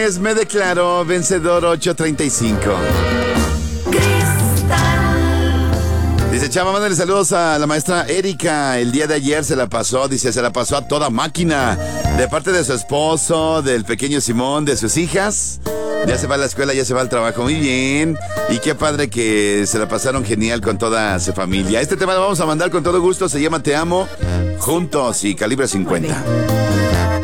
Me declaro vencedor 835. Dice Chava, mándale saludos a la maestra Erika. El día de ayer se la pasó a toda máquina. De parte de su esposo, del pequeño Simón, de sus hijas. Ya se va a la escuela, ya se va al trabajo. Muy bien. Y qué padre que se la pasaron genial con toda su familia. Este tema lo vamos a mandar con todo gusto. Se llama Te Amo, Juntos y Calibre 50.